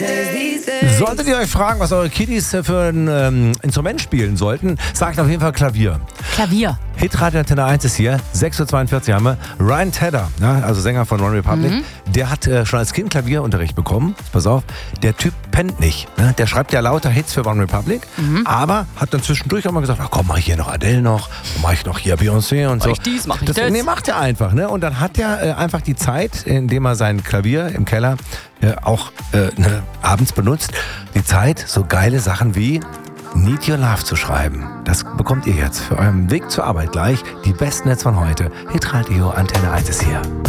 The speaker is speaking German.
Solltet ihr euch fragen, was eure Kiddies für ein Instrument spielen sollten, sagt auf jeden Fall Klavier. Klavier. Hitradio Antenne 1 ist hier, 6.42 Uhr haben wir. Ryan Tedder, ja, also Sänger von One Republic, der hat schon als Kind Klavierunterricht bekommen. Pass auf, der Typ pennt nicht. Ne? Der schreibt ja lauter Hits für One Republic, aber hat dann zwischendurch auch mal gesagt, ach komm, mach ich hier noch Adele noch, mach ich noch hier Beyoncé und so. Mach ich dies, mach ich das. Nee, macht er einfach. Ne? Und dann hat er einfach die Zeit, indem er sein Klavier im Keller auch abends benutzt, die Zeit, so geile Sachen wie Need Your Love zu schreiben. Das bekommt ihr jetzt für euren Weg zur Arbeit gleich. Die besten Hits von heute. Hitradio Antenne 1 ist hier.